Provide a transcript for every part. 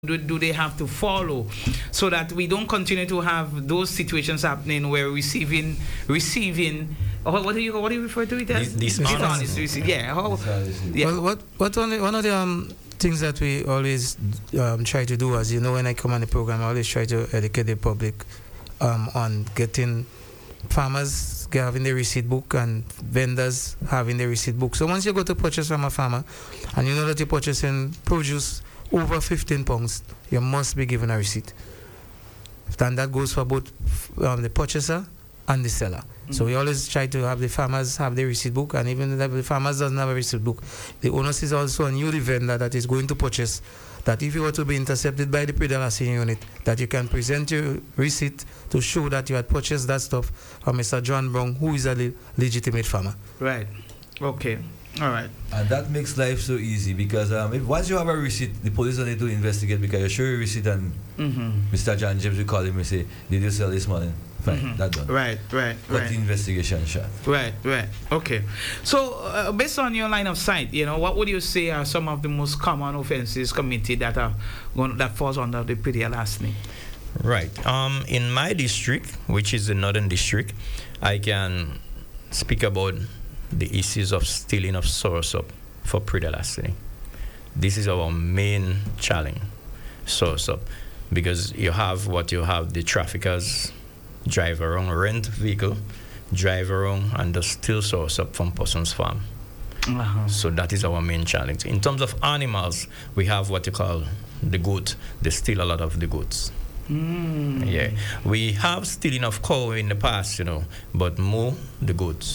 do they have to follow so that we don't continue to have those situations happening where receiving or what do you refer to it as? Dishonest. Yeah. Yeah. Well, one of the things that we always try to do, as you know, when I come on the program, I always try to educate the public on getting farmers having the receipt book and vendors having the receipt book. So once you go to purchase from a farmer and you know that you're purchasing produce over 15 pounds, you must be given a receipt. And that goes for both the purchaser and the seller. Mm-hmm. So we always try to have the farmers have the receipt book, and even if the farmers doesn't have a receipt book, the onus is also on you, the vendor that is going to purchase, that if you were to be intercepted by the pre-delasting unit, that you can present your receipt to show that you had purchased that stuff from Mr. John Brown, who is a legitimate farmer. Right. Okay. All right. And that makes life so easy because if once you have a receipt, the police don't need to investigate because you show your receipt and Mr. John James will call him and say, did you sell this morning? Fine, that's done. Right. Got the investigation shot. Right. Okay. So, based on your line of sight, what would you say are some of the most common offenses committed that falls under the pre-delasting? Right. In my district, which is the Northern District, I can speak about the issues of stealing of soursop for pre-delasting. This is our main challenge, soursop, because you have the traffickers drive around, rent vehicle, drive around and just steal soursop from person's farm. Uh-huh. So that is our main challenge. In terms of animals, we have what you call the goat. They steal a lot of the goats. Yeah, we have stealing of cow in the past, but more the goats.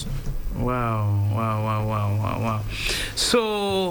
Wow. So,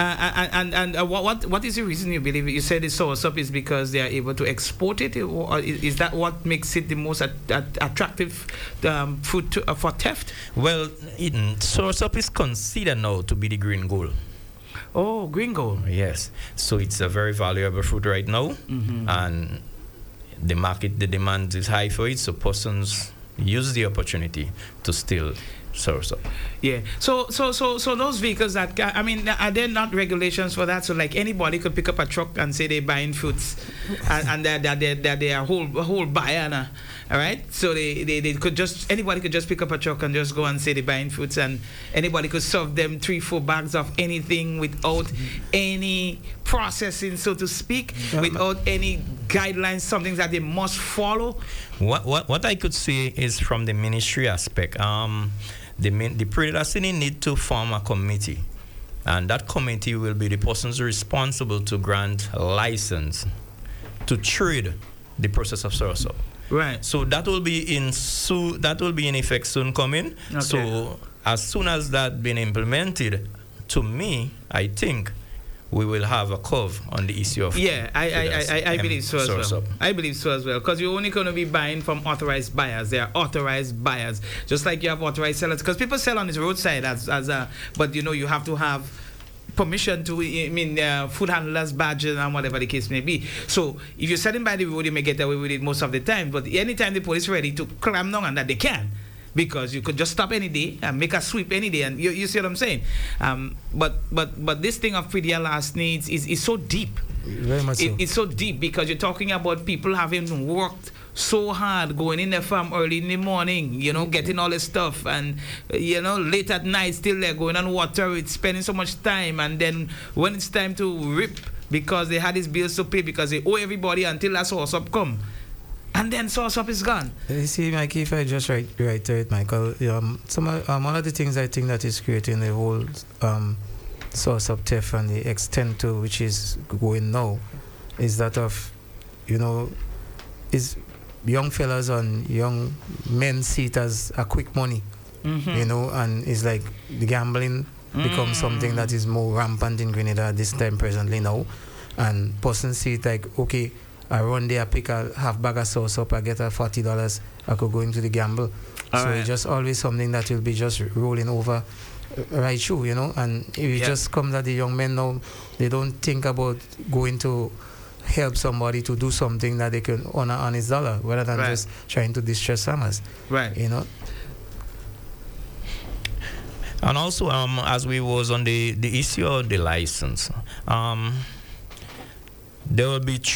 what is the reason you believe it? You said the soursop is because they are able to export it, or is that what makes it the most attractive food for theft? Well, soursop is considered now to be the green gold. Oh, green gold. Yes. So it's a very valuable fruit right now, and the demand is high for it, so persons use the opportunity to steal soursop. Yeah. So those vehicles that are there not regulations for that? So like anybody could pick up a truck and say they're buying fruits, and they are whole buyer, all right? So they could anybody could just pick up a truck and just go and say they're buying fruits, and anybody could serve them 3-4 bags of anything without any processing, so to speak, without any guidelines, something that they must follow. What I could say is from the ministry aspect, the pre-delasting need to form a committee, and that committee will be the persons responsible to grant a license to trade the process of soursop. Right. So that will be in effect soon coming. Okay. So as soon as that been implemented, to me, I think we will have a curve on the issue of I believe so as well. I believe so as well, because you're only going to be buying from authorized buyers. They are authorized buyers, just like you have authorized sellers. Because people sell on the roadside but you have to have permission to, food handlers badges and whatever the case may be. So if you're selling by the road, you may get away with it most of the time. But anytime the police are ready to clamp down on that, they can. Because you could just stop any day and make a sweep any day, and you see what I'm saying. But this thing of pre-delasting is so deep. Very much so. It's so deep because you're talking about people having worked so hard, going in the farm early in the morning, getting all this stuff, and late at night still there going on water it, spending so much time, and then when it's time to rip because they had these bills to pay because they owe everybody until that soursop come. And then soursop is gone. You see, Mikey, if I just reiterate, Michael, one of the things I think that is creating the whole soursop theft and the extent to which is going now is that of, is young fellas and young men see it as a quick money, and it's like the gambling becomes something that is more rampant in Grenada at this time presently now, and persons see it like, okay, I run there, I pick a half bag of soursop, I get a $40, I could go into the gamble. It's just always something that will be just rolling over right through, and it just comes that the young men now, they don't think about going to help somebody to do something that they can earn an honest dollar, rather than just trying to distress farmers. Right. And also, as we was on the issue of the license, there will be